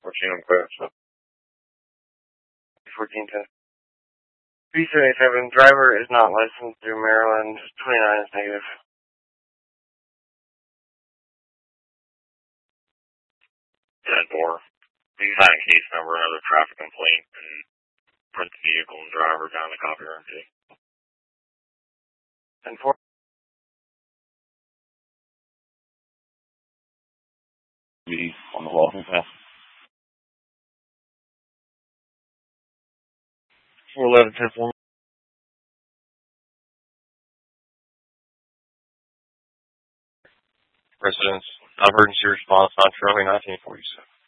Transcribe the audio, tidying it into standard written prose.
1410. B77, driver is not licensed through Maryland. 29 is negative. 10-4. Please sign case number, another traffic complaint, and print the vehicle and driver down the copy RMT. 10-4. On the walking path. 411, 10-4. Residence, emergency response on Charlie 1947.